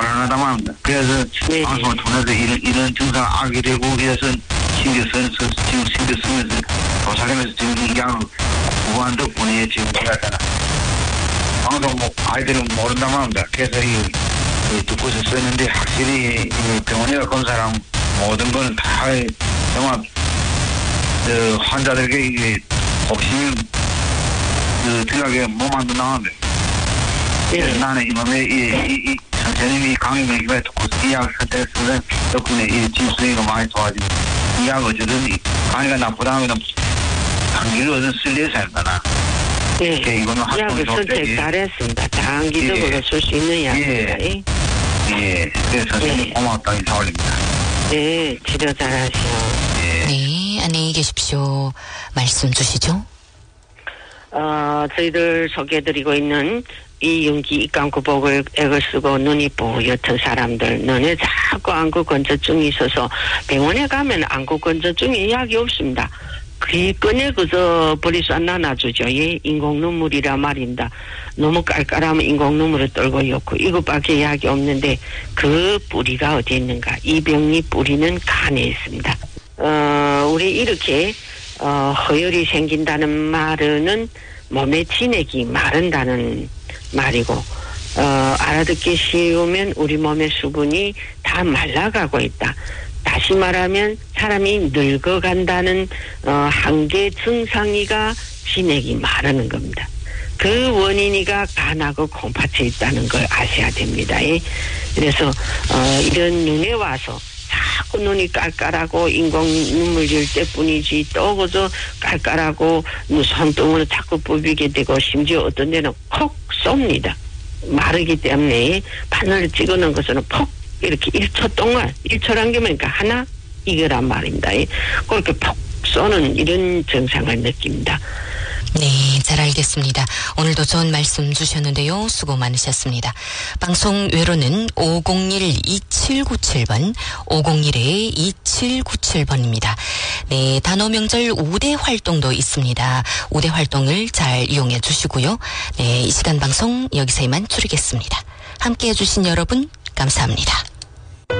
곤란하다고 합니다. 그래서 네. 방송을 통해서 이런 증상 알게 되고 그래서 신경 쓰면서 도사하면서 지금 이양 구한 덕분에 지금 제가 방송 아이들은 모른다고 합니다. 그래서 듣고서 썼는데 확실히 병원에 간 사람 모든 거는 다 정말 환자들에게 이게 혹시 들어가게 못 만든다는데 나는 이놈의 이 선생님이 강의명기에 듣고 이약 선택을 덕분에 이 진수이가 많이 좋아지고 이약 어쨌든 강의가 나쁘다 하면 단기를 얻은 쓸 일이 살잖아. 예. 이거는 약을 선택 잘했습니다. 장기적으로 쓸 수 있는 약입니다. 예. 그래서 선생님 고맙다고 인사 올립니다. 네, 치료 잘하시오. 네, 안녕히 계십시오. 말씀 주시죠. 저희들 소개해드리고 있는 이윤기 입감구복을 액을 쓰고 눈이 뿌옇던 사람들, 눈에 자꾸 안구건조증이 있어서 병원에 가면 안구건조증이 약이 없습니다. 기꺼내 그저 버리수 안 나눠주죠. 예, 인공 눈물이라 말입니다. 너무 깔깔하면 인공 눈물을 떨고 있고 이것밖에 약이 없는데 그 뿌리가 어디 있는가? 이 병이 뿌리는 간에 있습니다. 우리 이렇게 허혈이 생긴다는 말은 몸의 진액이 마른다는 말이고 알아듣기 쉬우면 우리 몸의 수분이 다 말라가고 있다. 다시 말하면 사람이 늙어간다는 한계 증상이가 진액이 마르는 겁니다. 그 원인이가 간하고 콩팥에 있다는 걸 아셔야 됩니다. 그래서 이런 눈에 와서 자꾸 눈이 깔깔하고 인공 눈물 질 때뿐이지 또 그저 깔깔하고 손등으로 자꾸 부비게 되고 심지어 어떤 데는 콕 쏩니다. 마르기 때문에 바늘을 찍어놓은 것은 폭 이렇게 1초 동안 1초란 게 뭐니까 하나 이거란 말입니다. 그렇게 폭 쏘는 이런 증상을 느낍니다. 네, 잘 알겠습니다. 오늘도 좋은 말씀 주셨는데요. 수고 많으셨습니다. 방송 외로는 501-2797번, 501-2797번입니다. 네, 단오명절 우대 활동도 있습니다. 우대 활동을 잘 이용해 주시고요. 네, 이 시간 방송 여기서 이만 줄이겠습니다. 함께해 주신 여러분 감사합니다.